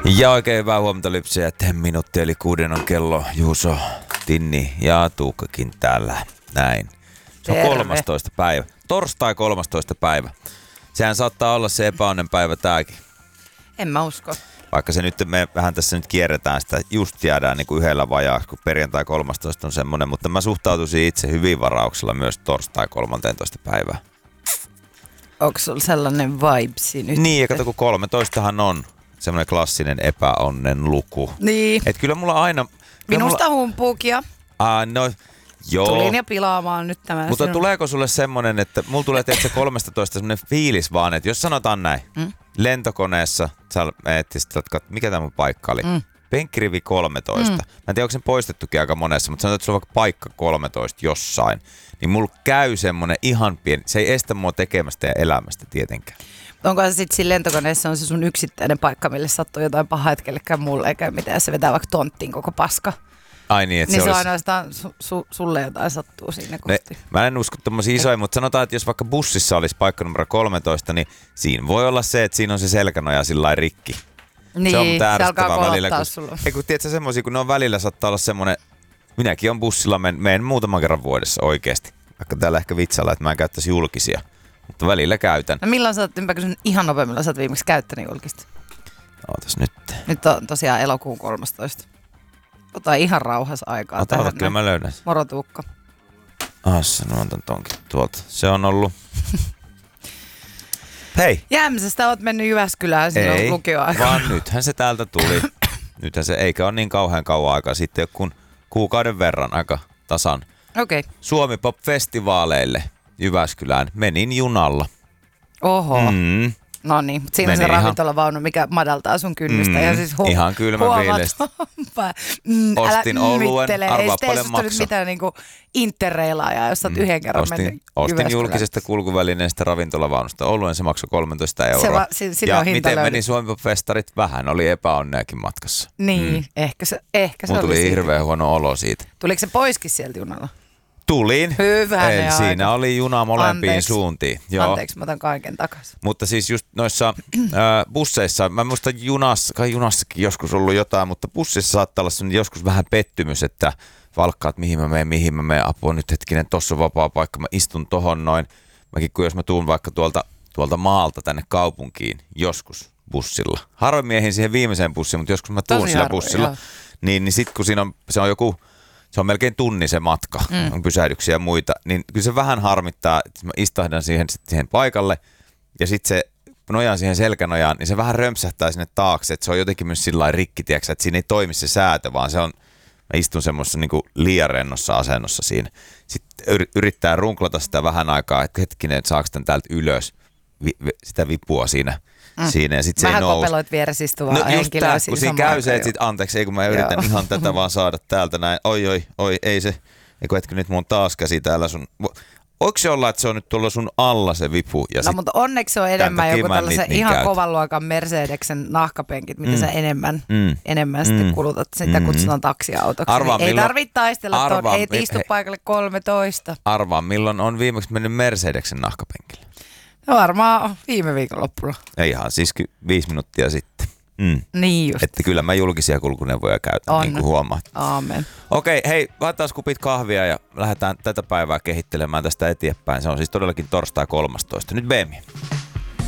Ja oikein hyvää huomenta Lypsiä. 10 minuuttia eli 6 on kello. Juuso, Tinni ja Tuukkakin täällä. Näin. Se on 13. päivä. Torstai 13. päivä. Sehän saattaa olla se epäonnen päivä tääkin. En mä usko. Vaikka se nyt, me vähän tässä nyt kierretään sitä, just jäädään niin kuin yhdellä vajaaksi, kun perjantai 13 on semmoinen, mutta mä suhtautuisin itse hyvin varauksella myös torstai 13. päivää. Onko sulla sellainen vibesi nyt? Niin, ja kato kun 13han on semmoinen klassinen epäonnen luku. Niin. Et kyllä mulla aina... Minusta humpuukia. No, joo. Tulin jo pilaamaan nyt tämän. Mutta tuleeko sulle semmonen, että mulla tulee teitä 13 semmonen fiilis vaan, että jos sanotaan näin, lentokoneessa sä mikä tämä mun paikka oli? Penkkirivi 13. Mä en tiedä, onko sen poistettukin aika monessa, mutta sanotaan, että sulla on vaikka paikka 13 jossain. Niin mulla käy semmonen ihan pieni, se ei estä mua tekemästä ja elämästä tietenkään. Onko se sitten siinä lentokoneessa on se sun yksittäinen paikka, mille sattuu jotain pahaa, et kellekään mulle eikä mitään, jos se vetää vaikka tonttiin koko paska. Ai niin, että niin se olisi... ainoastaan sulle jotain sattuu siinä kohti. Mä en usko tommosia isoja, mutta sanotaan, että jos vaikka bussissa olisi paikka numero 13, niin siinä voi olla se, että siinä on se selkänoja sillä rikki. Niin, se on se alkaa välillä, kun, sulla. Kun tiedätkö semmosia, kun ne on välillä saattaa olla semmonen, minäkin on bussilla, menen muutaman kerran vuodessa oikeesti. Vaikka täällä ehkä vitsailla, että mä en käyttäisi julkisia, mutta välillä käytän. No milloin sä oot, ihan nopeammilla sä oot viimeksi käyttänyt julkista? Ootas nyt. Nyt on tosiaan elokuun 13. Ota ihan rauhassa aikaa tähän. Ota, kyllä mä löydän. Moro Tuukka. No otan tonkin tuolta. Se on ollut... Hei! Jämsästä oot mennyt Jyväskylään silloin lukioaikaan. Vaan nythän se täältä tuli. Nythän se eikä ole niin kauhean kauan aikaa sitten, kun kuukauden verran aika tasan. Okei. Suomi Pop-festivaaleille Jyväskylään menin junalla. Oho. No niin, mutta siinä on se ravintolavaunu, mikä madaltaa sun kynnystä. Ja siis ihan kylmä viilestä. Ostin oluen, arvaa paljon maksaa. Ei se mitään niinku interreilaajaa, jos sä oot yhden kerran mennyt Ostin julkisesta kulkuvälineestä ravintolavaunusta oluen, se maksoi 13 €. Ja miten meni Suomi Pop-festarit? Vähän oli epäonneakin matkassa. Niin, ehkä se mun tuli hirveän huono olo siitä. Tuliko se poiskin sieltä junalla? Tulin. Hyvä. Siinä oli juna molempiin suuntiin. Joo. Anteeksi, mä otan kaiken takaisin. Mutta siis just noissa busseissa, mä muistan junassakin joskus ollut jotain, mutta bussissa saattaa olla joskus vähän pettymys, että valkkaat mihin mä menen, apua nyt hetkinen, tossa on vapaa paikka, mä istun tohon noin. Mäkin kun jos mä tuun vaikka tuolta maalta tänne kaupunkiin joskus bussilla. Harvemmin miehin siihen viimeiseen bussiin, mutta joskus mä tuun sillä bussilla. Niin sit kun siinä on, se on melkein tunni se matka, on pysähdyksiä ja muita, niin kyllä se vähän harmittaa, että mä istahdan siihen paikalle ja sitten se nojaan siihen selkänojaan, niin se vähän römpsähtää sinne taakse, että se on jotenkin myös sillä lailla rikki, tiiäksä, että siinä ei toimi se säätö, vaan se on, mä istun semmoisessa niin kuin liian rennossa asennossa siinä. Sitten yrittää runklata sitä vähän aikaa, että hetkinen, että saako tämän täältä ylös, sitä vipua siinä. Ja sit se vähän ei kopeloit vieressä istuvaa henkilöä. Kun siinä käy se, että sit, anteeksi, ei kun mä yritän ihan tätä vaan saada täältä näin. Oi, ei se. Eikö hetki nyt mun on taas käsi täällä sun... Voiko se olla, että se on nyt tuolla sun alla se vipu? Ja no mutta onneksi se on enemmän joku tällaisen ihan kovan luokan Mercedeksen nahkapenkit, mitä sä enemmän sitten kulutat. Sitä kutsutaan taksiautoksi. Ei tarvitse taistella, ei istu paikalle 13. Arvaa, milloin on viimeksi mennyt Mercedeksen nahkapenkille? No varmaan viime viikonloppuna. Ja ihan siis 5 minuuttia sitten. Niin just. Että kyllä mä julkisia kulkuneuvoja käytän, niin kuin huomaat. Aamen. Okei, hei, laitetaan kupit kahvia ja lähdetään tätä päivää kehittelemään tästä eteenpäin. Se on siis todellakin torstai 13. Nyt Beemi.